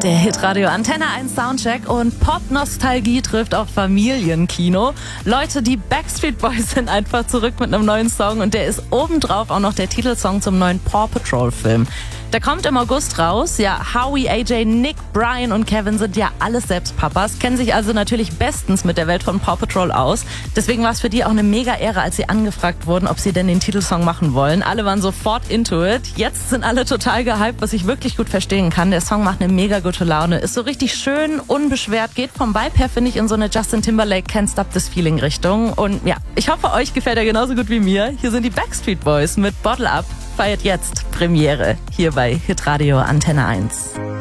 Der Hitradio Antenne 1 Soundcheck und Pop-Nostalgie trifft auf Familienkino. Leute, die Backstreet Boys sind einfach zurück mit einem neuen Song und der ist obendrauf auch noch der Titelsong zum neuen Paw Patrol Film. Der kommt im August raus. Ja, Howie, AJ, Nick, Brian und Kevin sind ja alles selbst Papas, kennen sich also natürlich bestens mit der Welt von Paw Patrol aus. Deswegen war es für die auch eine mega Ehre, als sie angefragt wurden, ob sie denn den Titelsong machen wollen. Alle waren sofort into it. Jetzt sind alle total gehypt, was ich wirklich gut verstehen kann. Der Song macht eine mega gute Laune, ist so richtig schön, unbeschwert, geht vom Vibe her, finde ich, in so eine Justin Timberlake Can't Stop This Feeling Richtung. Und ja, ich hoffe, euch gefällt er genauso gut wie mir. Hier sind die Backstreet Boys mit Bottle Up. Feiert jetzt Premiere hier bei Hitradio Antenne 1.